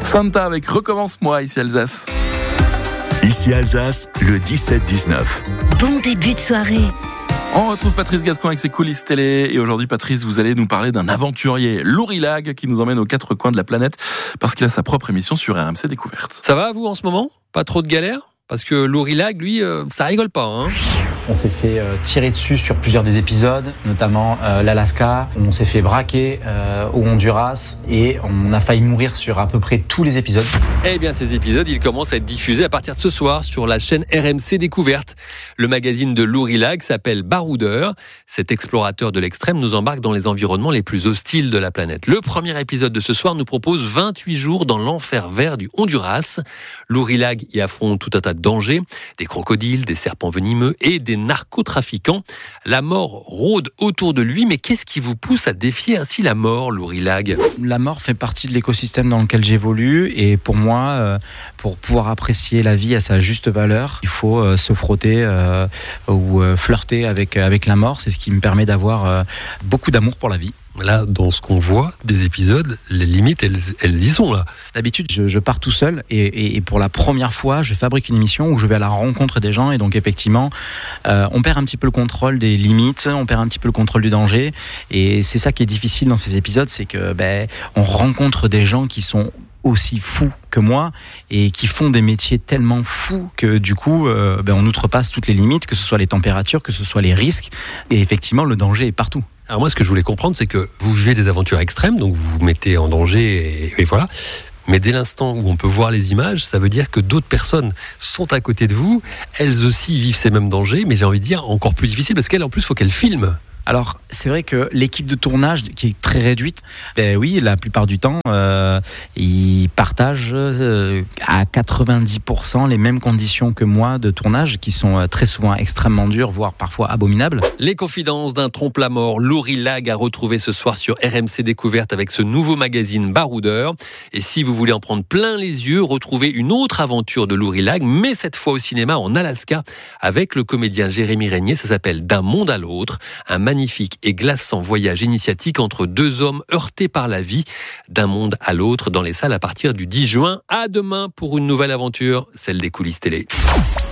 Santa avec Recommence-moi ici Alsace. Ici Alsace, le 17-19. Bon début de soirée. On retrouve Patrice Gascon avec ses coulisses télé. Et aujourd'hui, Patrice, vous allez nous parler d'un aventurier, Lourilag, qui nous emmène aux quatre coins de la planète parce qu'il a sa propre émission sur RMC Découverte. Ça va, vous, en ce moment ? Pas trop de galères ? Parce que Lourilag, lui, ça rigole pas, hein. On s'est fait tirer dessus sur plusieurs des épisodes, notamment l'Alaska. On s'est fait braquer au Honduras et on a failli mourir sur à peu près tous les épisodes. Eh bien, ces épisodes, ils commencent à être diffusés à partir de ce soir sur la chaîne RMC Découverte. Le magazine de Lourilag s'appelle Baroudeur. Cet explorateur de l'extrême nous embarque dans les environnements les plus hostiles de la planète. Le premier épisode de ce soir nous propose 28 jours dans l'enfer vert du Honduras. Lourilag y affronte tout un tas de dangers, des crocodiles, des serpents venimeux et des narcotrafiquants. La mort rôde autour de lui, mais qu'est-ce qui vous pousse à défier ainsi la mort, Lourilag ? La mort fait partie de l'écosystème dans lequel j'évolue et pour moi, pour pouvoir apprécier la vie à sa juste valeur, il faut se frotter ou flirter avec la mort. C'est ce qui me permet d'avoir beaucoup d'amour pour la vie. Là, dans ce qu'on voit des épisodes, les limites, elles y sont là. D'habitude, je pars tout seul et pour la première fois, je fabrique une émission où je vais à la rencontre des gens et donc effectivement, on perd un petit peu le contrôle des limites, on perd un petit peu le contrôle du danger et c'est ça qui est difficile dans ces épisodes, c'est que on rencontre des gens qui sont aussi fous que moi et qui font des métiers tellement fous que du coup on outrepasse toutes les limites, que ce soit les températures, que ce soit les risques et effectivement le danger est partout. Alors moi, ce que je voulais comprendre, c'est que vous vivez des aventures extrêmes, donc vous vous mettez en danger et voilà. Mais dès l'instant où on peut voir les images, ça veut dire que d'autres personnes sont à côté de vous, elles aussi vivent ces mêmes dangers, mais j'ai envie de dire encore plus difficile parce qu'elles, en plus, il faut qu'elles filment. Alors, c'est vrai que l'équipe de tournage, qui est très réduite, oui, la plupart du temps, ils partagent à 90% les mêmes conditions que moi de tournage, qui sont très souvent extrêmement dures, voire parfois abominables. Les confidences d'un trompe-la-mort, Lourilag à retrouver ce soir sur RMC Découverte avec ce nouveau magazine Baroudeur. Et si vous voulez en prendre plein les yeux, retrouvez une autre aventure de Lourilag, mais cette fois au cinéma en Alaska, avec le comédien Jérémy Régnier. Ça s'appelle D'un monde à l'autre, un magnifique et glaçant voyage initiatique entre deux hommes heurtés par la vie, d'un monde à l'autre, dans les salles à partir du 10 juin. À demain pour une nouvelle aventure, celle des coulisses télé.